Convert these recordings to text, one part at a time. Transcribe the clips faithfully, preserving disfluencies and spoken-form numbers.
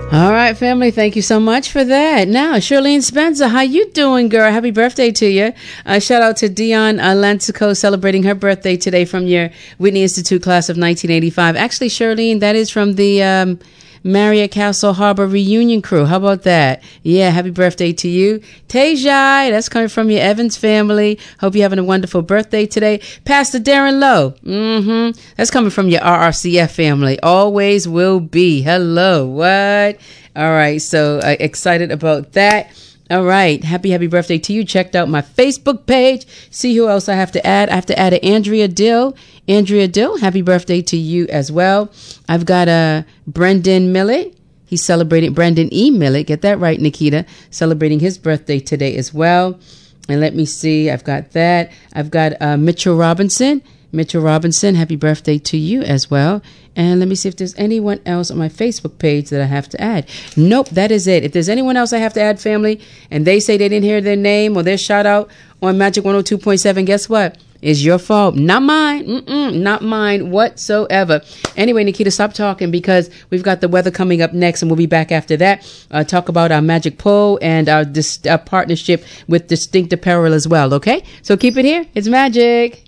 All right, family, thank you so much for that. Now, Shirlene Spencer, how you doing, girl? Happy birthday to you. Uh, shout out to Dion uh, Lansico celebrating her birthday today from your Whitney Institute class of nineteen eighty-five. Actually, Shirlene, that is from the um, Marriott Castle Harbor reunion crew. How about that? Yeah, happy birthday to you. Tejai, that's coming from your Evans family. Hope you're having a wonderful birthday today. Pastor Darren Lowe, mm-hmm. That's coming from your R R C F family. Always will be. Hello, what? All right, so uh, excited about that. All right. Happy, happy birthday to you. Checked out my Facebook page. See who else I have to add. I have to add a Andrea Dill. Andrea Dill, happy birthday to you as well. I've got a uh, Brendan Millett. He's celebrating, Brendan E. Millett. Get that right, Nikita. Celebrating his birthday today as well. And let me see. I've got that. I've got uh, Mitchell Robinson. Mitchell Robinson, happy birthday to you as well. And let me see if there's anyone else on my Facebook page that I have to add. Nope, that is it. If there's anyone else I have to add, family, and they say they didn't hear their name or their shout out on Magic one oh two point seven, guess what? It's your fault. Not mine. Mm-mm, not mine whatsoever. Anyway, Nikita, stop talking because we've got the weather coming up next, and we'll be back after that. Uh, talk about our Magic Pull and our, dis- our partnership with Distinct Apparel as well, okay? So keep it here. It's Magic.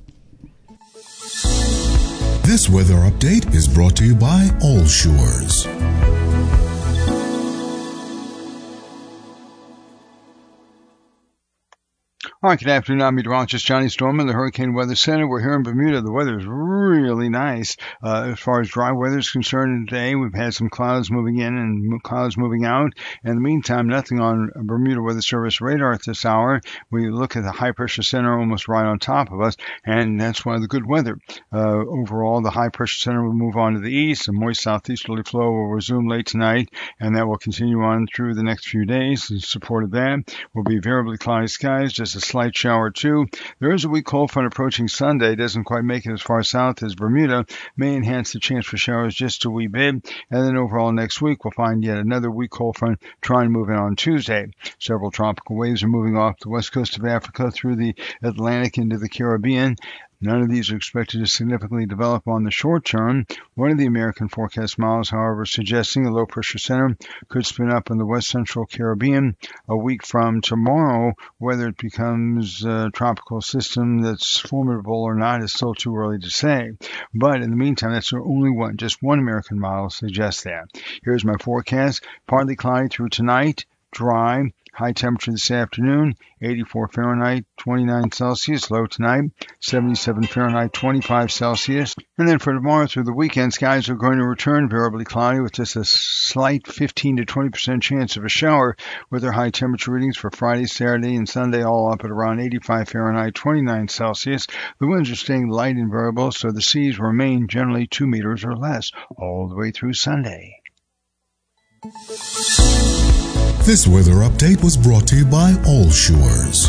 This weather update is brought to you by All Shores. All right, good afternoon. I'm meteorologist Johnny Storm in the Hurricane Weather Center. We're here in Bermuda. The weather is really nice. Uh, as far as dry weather is concerned today, we've had some clouds moving in and clouds moving out. In the meantime, nothing on Bermuda Weather Service radar at this hour. We look at the high pressure center almost right on top of us, and that's one of the good weather. Uh, overall, the high pressure center will move on to the east. A moist southeasterly flow will resume late tonight, and that will continue on through the next few days. In support of that will be variably cloudy skies, just a slight shower or two. There is a weak cold front approaching Sunday. Doesn't quite make it as far south as Bermuda. May enhance the chance for showers just a wee bit. And then overall next week, we'll find yet another weak cold front trying to move in on Tuesday. Several tropical waves are moving off the west coast of Africa through the Atlantic into the Caribbean. None of these are expected to significantly develop on the short term. One of the American forecast models, however, suggesting a low-pressure center could spin up in the west central Caribbean a week from tomorrow. Whether it becomes a tropical system that's formidable or not is still too early to say. But in the meantime, that's the only one. Just one American model suggests that. Here's my forecast. Partly cloudy through tonight, dry. High temperature this afternoon, eighty-four Fahrenheit, twenty-nine Celsius. Low tonight, seventy-seven Fahrenheit, twenty-five Celsius. And then for tomorrow through the weekend, skies are going to return variably cloudy with just a slight fifteen to twenty percent chance of a shower, with their high temperature readings for Friday, Saturday, and Sunday all up at around eighty-five Fahrenheit, twenty-nine Celsius. The winds are staying light and variable, so the seas remain generally two meters or less all the way through Sunday. This weather update was brought to you by All Shores.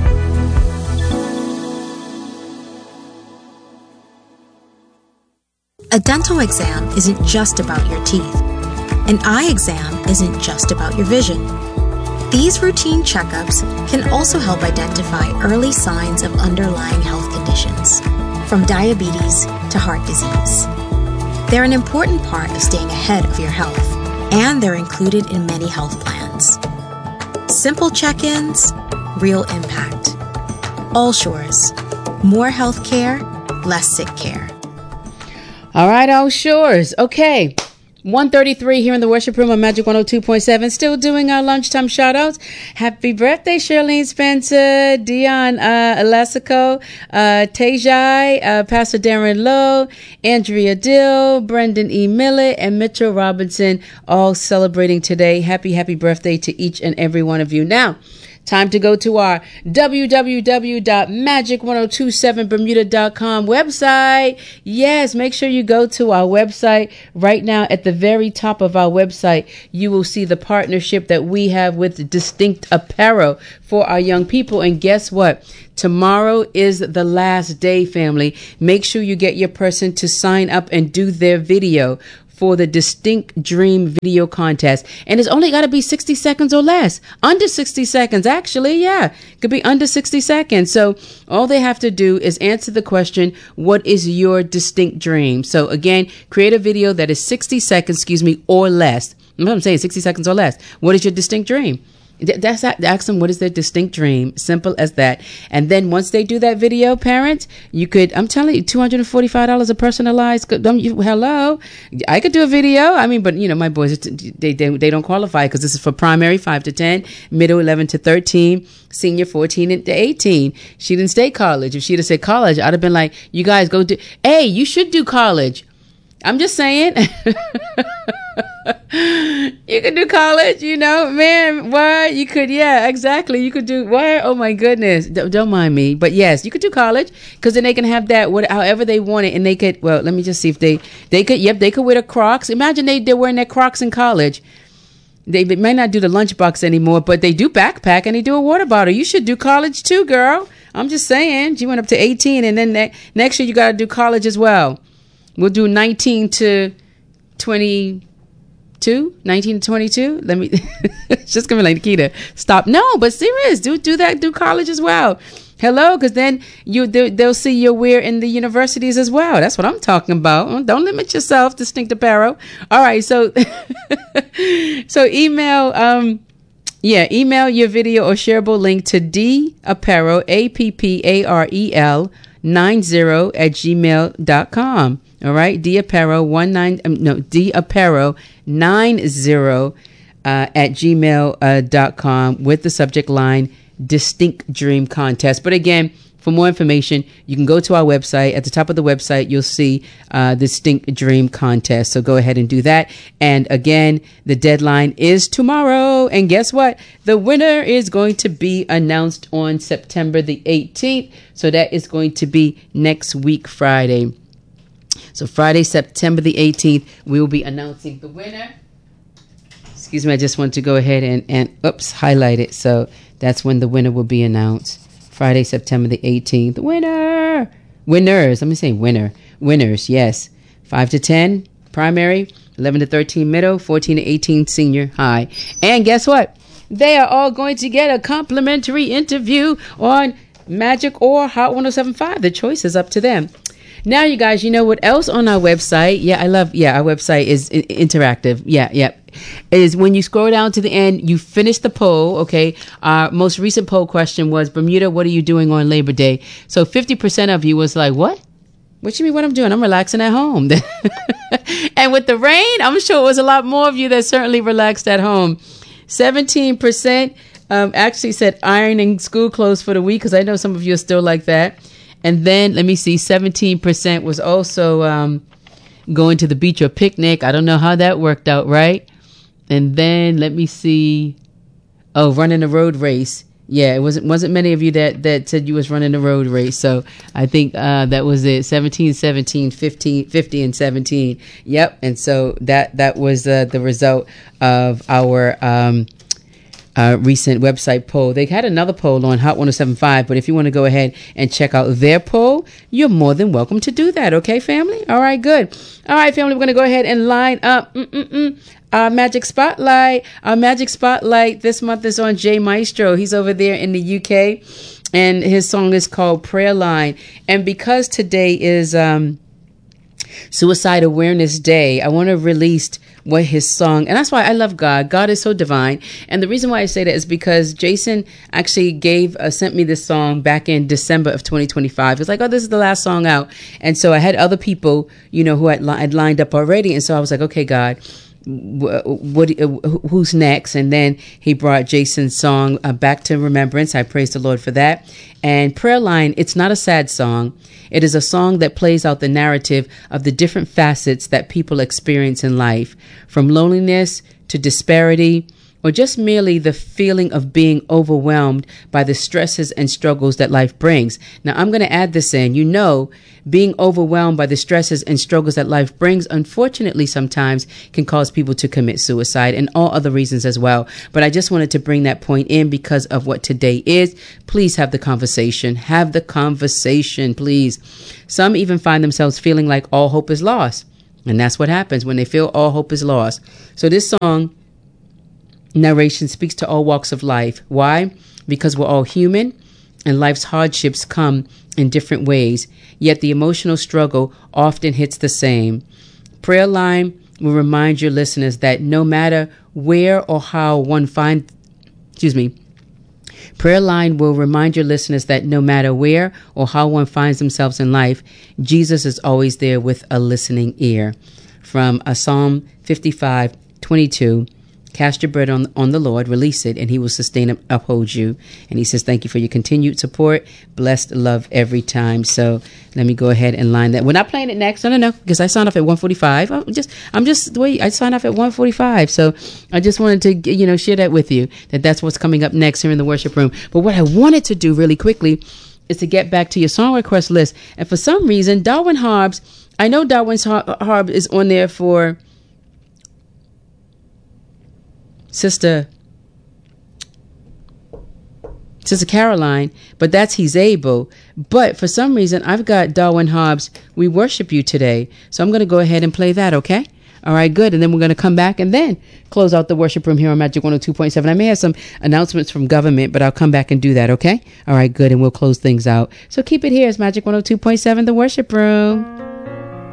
A dental exam isn't just about your teeth. An eye exam isn't just about your vision. These routine checkups can also help identify early signs of underlying health conditions, from diabetes to heart disease. They're an important part of staying ahead of your health, and they're included in many health plans. Simple check-ins, real impact. All Shores. More health care, less sick care. All right, All Shores. Okay. one thirty-three here in the worship room on Magic one oh two point seven. Still doing our lunchtime shout outs. Happy birthday, Shirlene Spencer, Dion uh, Elasico, uh, Tejai, uh, Pastor Darren Lowe, Andrea Dill, Brendan E. Millett, and Mitchell Robinson, all celebrating today. Happy, happy birthday to each and every one of you. Now, time to go to our w w w dot magic ten twenty-seven bermuda dot com website. Yes, make sure you go to our website right now. At the very top of our website, you will see the partnership that we have with Distinct Apparel for our young people. And guess what? Tomorrow is the last day, family. Make sure you get your person to sign up and do their video for the Distinct Dream video contest. And it's only got to be sixty seconds or less. Under sixty seconds, actually, yeah. Could be under sixty seconds. So all they have to do is answer the question, what is your distinct dream? So again, create a video that is sixty seconds, excuse me, or less. What I'm saying, sixty seconds or less. What is your distinct dream? That's ask them what is their distinct dream. Simple as that. And then once they do that video, parents, you could, I'm telling you, two hundred forty-five dollars a personalized. Don't you, hello, I could do a video. I mean, but you know, my boys, they they, they don't qualify because this is for primary five to ten, middle eleven to thirteen, senior fourteen to eighteen. She didn't say college. If she'd have said college, I'd have been like, you guys go do. Hey, you should do college. I'm just saying. You could do college, you know, man. What you could, yeah, exactly. You could do what? Oh my goodness, D- don't mind me, but yes, you could do college because then they can have that what, however they want it, and they could. Well, let me just see if they they could. Yep, they could wear the Crocs. Imagine they they're wearing their Crocs in college. They, they may not do the lunchbox anymore, but they do backpack and they do a water bottle. You should do college too, girl. I'm just saying. You went up to eighteen, and then ne- next year you got to do college as well. We'll do nineteen to twenty-two, nineteen to twenty-two. Let me, it's just gonna be like, Nikita, stop. No, but serious, do do that, do college as well. Hello, because then you they, they'll see your wear in the universities as well. That's what I'm talking about. Don't limit yourself, Distinct Apparel. All right, so so email um yeah email your video or shareable link to D Apparel, A P P A R E L ninety at gmail dot com. All right, D Apparel one nine um, no D Apparel ninety uh, at gmail uh, dot com with the subject line Distinct Dream Contest. But again, for more information, you can go to our website. At the top of the website, you'll see uh, Distinct Dream Contest. So go ahead and do that. And again, the deadline is tomorrow. And guess what? The winner is going to be announced on September the eighteenth. So that is going to be next week, Friday. So Friday, September the eighteenth, we will be announcing the winner. Excuse me, I just want to go ahead and, and oops, highlight it. So that's when the winner will be announced. Friday, September the eighteenth. Winner! Winners. Let me say winner. Winners, yes. five to ten, primary. eleven to thirteen, middle. fourteen to eighteen, senior, high. And guess what? They are all going to get a complimentary interview on Magic or Hot one oh seven point five. The choice is up to them. Now, you guys, you know what else on our website? Yeah, I love, yeah, our website is I- interactive. Yeah, yeah. Is when you scroll down to the end, you finish the poll, okay? Our most recent poll question was, Bermuda, what are you doing on Labor Day? So fifty percent of you was like, what? What you mean what I'm doing? I'm relaxing at home. And with the rain, I'm sure it was a lot more of you that certainly relaxed at home. seventeen percent um, actually said ironing school clothes for the week, because I know some of you are still like that. And then, let me see, seventeen percent was also um, going to the beach or picnic. I don't know how that worked out, right? And then, let me see, oh, running a road race. Yeah, it wasn't wasn't many of you that, that said you was running a road race. So I think uh, that was it, seventeen, seventeen, fifteen, fifty, and seventeen. Yep, and so that, that was uh, the result of our um Uh, recent website poll. They had another poll on Hot one oh seven point five, but if you want to go ahead and check out their poll, you're more than welcome to do that. Okay, family? All right, good. All right, family, we're going to go ahead and line up mm-mm-mm, our Magic Spotlight. Our Magic Spotlight this month is on Jay Maestro. He's over there in the U K, and his song is called Prayer Line. And because today is um, Suicide Awareness Day, I want to release what his song, and that's why I love God. God is so divine. And the reason why I say that is because Jason actually gave, uh, sent me this song back in December of twenty twenty-five. It's like, oh, this is the last song out. And so I had other people, you know, who had, li- had lined up already. And so I was like, okay, God, what, what who's next? And then he brought Jason's song uh, back to remembrance. I praise the Lord for that. And Prayer Line, it's not a sad song. It is a song that plays out the narrative of the different facets that people experience in life, from loneliness to disparity, or just merely the feeling of being overwhelmed by the stresses and struggles that life brings. Now, I'm going to add this in. You know, being overwhelmed by the stresses and struggles that life brings, unfortunately, sometimes can cause people to commit suicide, and all other reasons as well. But I just wanted to bring that point in because of what today is. Please have the conversation. Have the conversation, please. Some even find themselves feeling like all hope is lost. And that's what happens when they feel all hope is lost. So this song narration speaks to all walks of life. Why? Because we're all human, and life's hardships come in different ways, yet the emotional struggle often hits the same. Prayer Line will remind your listeners that no matter where or how one finds, excuse me, Prayer Line will remind your listeners that no matter where or how one finds themselves in life, Jesus is always there with a listening ear. From a Psalm fifty-five twenty-two, cast your burden on, on the Lord, release it, and he will sustain and uphold you. And he says, thank you for your continued support. Blessed love every time. So let me go ahead and line that. We're not playing it next. No, no, no, because I signed off at one forty-five. I'm just, I'm just, wait, I signed off at one forty-five. So I just wanted to, you know, share that with you, that that's what's coming up next here in the worship room. But what I wanted to do really quickly is to get back to your song request list. And for some reason, Darwin Harbs, I know Darwin Harbs is on there for Sister Sister Caroline, but that's He's Able. But for some reason, I've got Darwin Hobbs, We Worship You Today. So I'm going to go ahead and play that, okay? All right, good. And then we're going to come back and then close out the worship room here on Magic one oh two point seven. I may have some announcements from government, but I'll come back and do that, okay? All right, good. And we'll close things out. So keep it here. It's Magic one oh two point seven, the worship room.